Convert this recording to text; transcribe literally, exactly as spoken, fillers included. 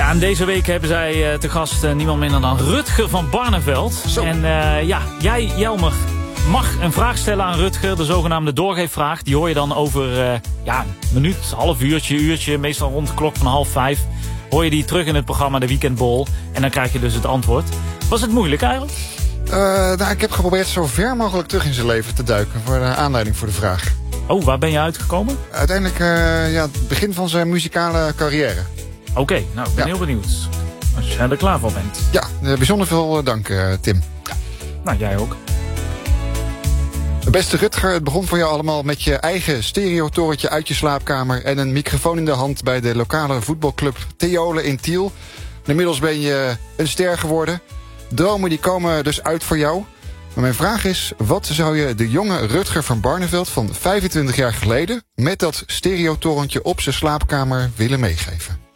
Ja, en deze week hebben zij uh, te gast uh, niemand minder dan Rutger van Barneveld. Zo. En uh, ja, jij, Jelmer, mag een vraag stellen aan Rutger, de zogenaamde doorgeefvraag. Die hoor je dan over uh, ja, een minuut, half uurtje, uurtje, meestal rond de klok van half vijf. Hoor je die terug in het programma De Weekend Ball. En dan krijg je dus het antwoord. Was het moeilijk eigenlijk? Uh, nou, ik heb geprobeerd zo ver mogelijk terug in zijn leven te duiken voor de aanleiding voor de vraag. Oh, waar ben je uitgekomen? Uiteindelijk uh, ja, het begin van zijn muzikale carrière. Oké, okay, nou, ik ben ja. heel benieuwd. Als je er klaar voor bent. Ja, bijzonder veel dank, uh, Tim. Ja. Nou, jij ook. Beste Rutger, het begon voor jou allemaal met je eigen stereotorentje uit je slaapkamer en een microfoon in de hand bij de lokale voetbalclub Theolen in Tiel. Inmiddels ben je een ster geworden. Dromen die komen dus uit voor jou. Maar mijn vraag is, wat zou je de jonge Rutger van Barneveld van vijfentwintig jaar geleden met dat stereotorentje op zijn slaapkamer willen meegeven?